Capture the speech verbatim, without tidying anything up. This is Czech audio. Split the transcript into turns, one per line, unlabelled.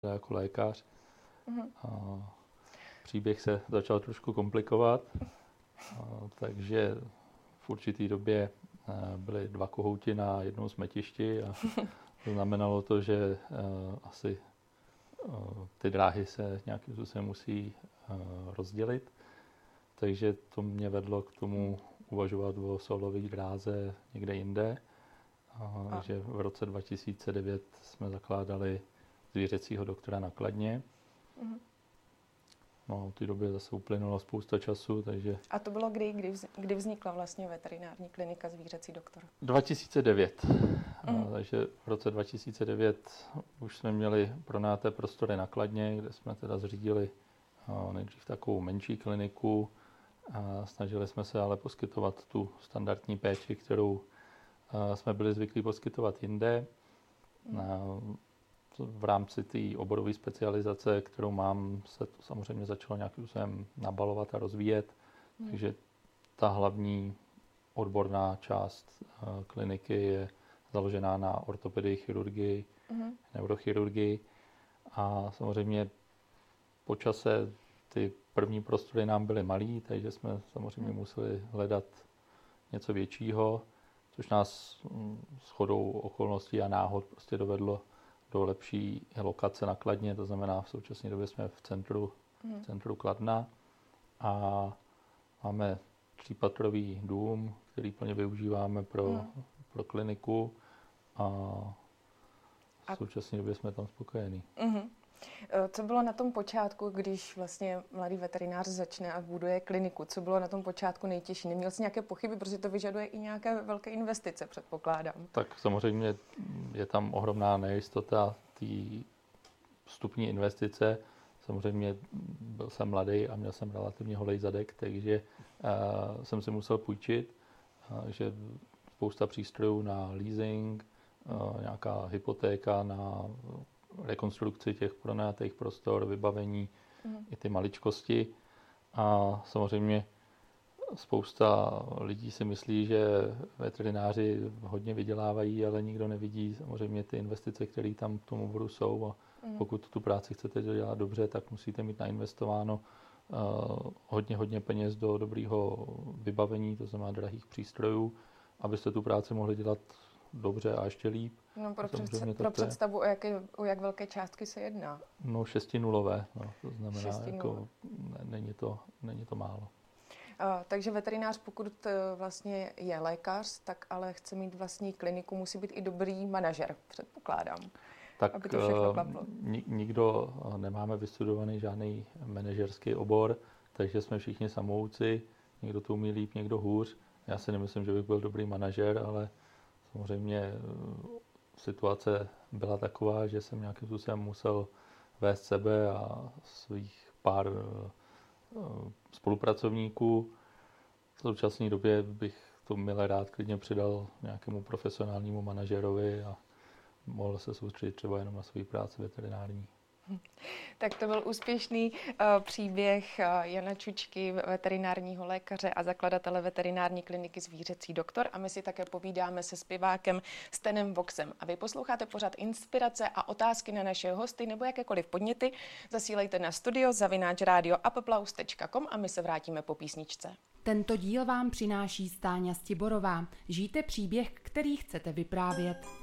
jako lékař.
Mm-hmm.
A příběh se začal trošku komplikovat, a takže v určité době byly dva kohouti na jednom smetišti a to znamenalo to, že asi ty dráhy se nějakým způsobem musí rozdělit. Takže to mě vedlo k tomu uvažovat o solové dráze někde jinde. A, a. Takže v roce dva tisíce devět jsme zakládali zvířecího doktora na Kladně. Mm-hmm. No, od té doby zase uplynulo spousta času, takže...
A to bylo kdy, kdy, vz, kdy vznikla vlastně veterinární klinika Zvířecí doktor?
dva tisíce devět. Mm. A, takže v roce dva tisíce devět už jsme měli pronajaté prostory na Kladně, kde jsme teda zřídili a, nejdřív takovou menší kliniku. A snažili jsme se ale poskytovat tu standardní péči, kterou a, jsme byli zvyklí poskytovat jinde. Mm. A, v rámci té oborové specializace, kterou mám, se to samozřejmě začalo nějakým způsobem nabalovat a rozvíjet. Mm. Takže ta hlavní odborná část uh, kliniky je založená na ortopedii, chirurgii, mm. neurochirurgii. A samozřejmě po čase ty první prostory nám byly malý, takže jsme samozřejmě mm. museli hledat něco většího, což nás mm, shodou okolností a náhod prostě dovedlo do lepší lokace na Kladně, to znamená v současné době jsme v centru, mm. v centru Kladna a máme třípatrový dům, který plně využíváme pro, mm. pro kliniku a v současné době jsme tam spokojení.
Mm-hmm. Co bylo na tom počátku, když vlastně mladý veterinář začne a buduje kliniku? Co bylo na tom počátku nejtěžší? Neměl jsi nějaké pochyby, protože to vyžaduje i nějaké velké investice, předpokládám.
Tak samozřejmě je tam ohromná nejistota té vstupní investice. Samozřejmě byl jsem mladý a měl jsem relativně holej zadek, takže uh, jsem si musel půjčit. Uh, že spousta přístrojů na leasing, uh, nějaká hypotéka na rekonstrukci těch pronajatých prostor, vybavení, mm. i ty maličkosti. A samozřejmě spousta lidí si myslí, že veterináři hodně vydělávají, ale nikdo nevidí samozřejmě ty investice, které tam k tomu oboru jsou. A mm. pokud tu práci chcete dělat dobře, tak musíte mít nainvestováno uh, hodně, hodně peněz do dobrého vybavení, to znamená drahých přístrojů, abyste tu práci mohli dělat dobře a ještě líp.
No, pro, představ, pro představu, o, jaké, o jak velké částky se jedná?
No šestinulové, no, to znamená, jako, ne, není, to, není to málo.
A, takže veterinář, pokud vlastně je lékař, tak ale chce mít vlastní kliniku, musí být i dobrý manažer, předpokládám,
tak,
aby to všechno klaplo.
Ni, nikdo nemáme vystudovaný žádný manažerský obor, takže jsme všichni samouci, někdo to umí líp, někdo hůř. Já si nemyslím, že bych byl dobrý manažer, ale samozřejmě situace byla taková, že jsem nějakým způsobem musel vést sebe a svých pár spolupracovníků. V současné době bych to milé rád klidně přidal nějakému profesionálnímu manažerovi a mohl se soustředit třeba jenom na svou práci veterinární.
Tak to byl úspěšný uh, příběh uh, Jana Čučky, veterinárního lékaře a zakladatele veterinární kliniky Zvířecí doktor. A my si také povídáme se zpěvákem Stenem Voxem. A vy posloucháte pořad Inspirace a otázky na naše hosty nebo jakékoliv podněty zasílejte na studio zavináč radio applaus tečka com a my se vrátíme po písničce.
Tento díl vám přináší Stáňa Stiborová. Žijte příběh, který chcete vyprávět.